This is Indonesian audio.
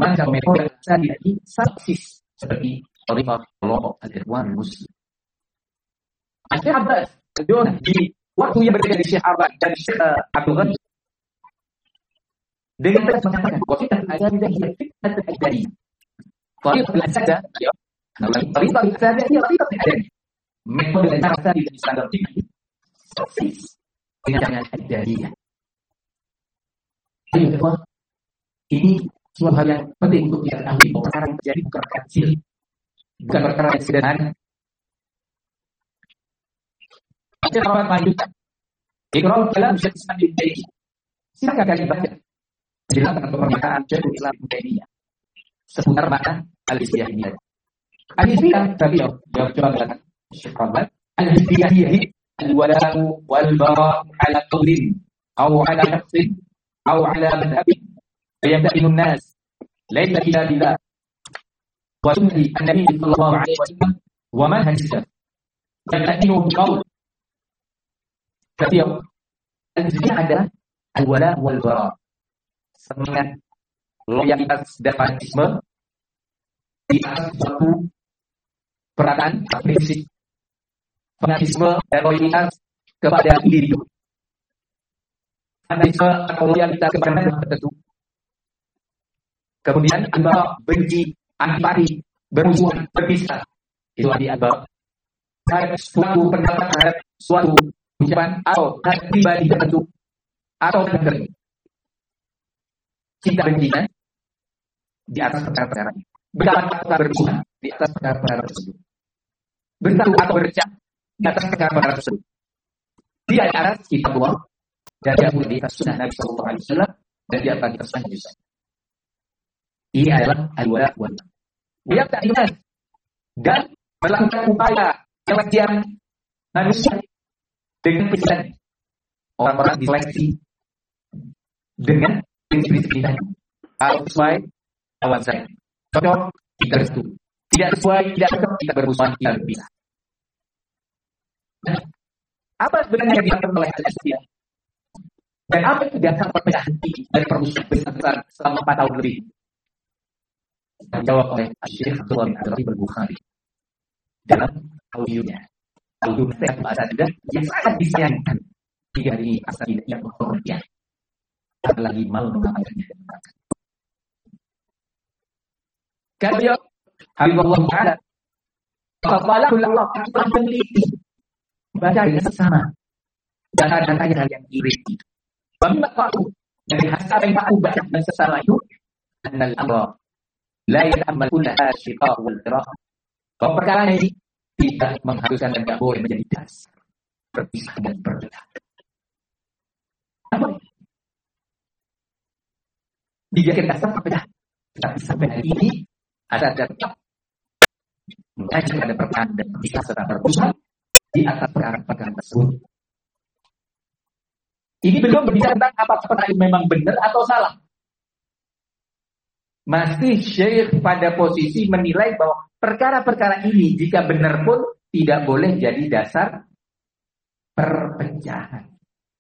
macam metode asali dari salafis seperti Thariqah al-Ikhwan Muslim. Syekh Abbas di waktu yang berbeda di Syekh Abbas dan Syekh Abdul Ghani dengan tegas mengatakan bahwa fitnah al-Azadah hiya fitnah al-Azadah. Thariqah al-Azadah, Thariqah al-Azadah hiya Thariqah al-Azadah. Metode dan cara asali dari standar fitnah salafis dengan cara al-Azadiyah. Ini suatu hal yang penting untuk kita ketahui bahwa perkara yang terjadi bukan perkara kecil, bukan perkara yang sederhana. Kita akan lanjutkan. Iqrar kalam Syekh Islam Ibnu Taimiyah. Silakan kalian baca penjelasan atau pernyataan Syekh Islam Ibnu Taimiyah seputar makna al-hizbiyah. Al-hizbiyah tadi jawab coba katakan Syekh Rahmat. Al-hizbiyah hiya al-wala'u wal bara' ala qawlin aw ala nafsin aw ala madhabin. فيمتحن الناس ليس إلا بالله وسنة النبي صلى الله عليه وسلم ومنهج السلف يمتحنه بقول كثير. Al-hizbiyah adalah al-wala wal bara, semangat loyalitas dan fanatisme di atas suatu perasaan prinsip, fanatisme dan loyalitas kepada individu, fanatisme atau loyalitas kepada mazhab tertentu. Kemudian al-bara, benci, antipati, bermusuhan, berpisah. Itu al-bara. Terhadap suatu pendapat, terhadap suatu ucapan atau terhadap pribadi tertentu atau negeri. Cinta bencinya di atas perkara-perkara ini. Berdapat atau bermusuhan di atas perkara-perkara tersebut. Bersatu atau bercak di atas perkara-perkara tersebut. Dia di atas kitab Allah dan dia di atas sunnah Nabi Sallallahu Alaihi Wasallam dan di atas kitab sunnah. Ini adalah al-wala wal bara. Dan melakukan upaya pengajian manusia dengan penjelasan orang-orang diseleksi dengan prinsip-prinsip ini. Kalau sesuai lawan saya, cocok kita restu. Tidak sesuai, tidak cocok kita bermusuhan, kita berpisah. Nah, apa sebenarnya yang dilakukan oleh al-hizbiyah? Dan apa itu dasar perpecahan ini dari permusuhan besar selama 4 tahun lebih? Dijawab oleh Syekh Abdullah bin Abdul Bukhari dalam audionya. Audio Syekh Al-Azadah yang sangat disayangkan jika ini asal yang berkorban. Apalagi mau mengamalkannya dan mengatakan. Kata Habibullah Ta'ala, Faqalahul Allah telah meneliti baca dengan sesama data-data yang irit itu. Bagaimana waktu dari hasil yang aku baca dengan sesama itu, annal Allah la yata'ammal kullaha syiqaq wal firaq. Bahwa perkara ini tidak mengharuskan dan tidak boleh menjadi dasar berpisah dan berbeda. Namun dijadikan dasar berbeda. Tapi sampai hari ini ada tetap mengaji pada perkara dan berpisah serta berpisah di atas perkara-perkara tersebut. Ini belum berbicara tentang apakah memang benar atau salah. Masih Syekh pada posisi menilai bahwa perkara-perkara ini jika benar pun tidak boleh jadi dasar perpecahan.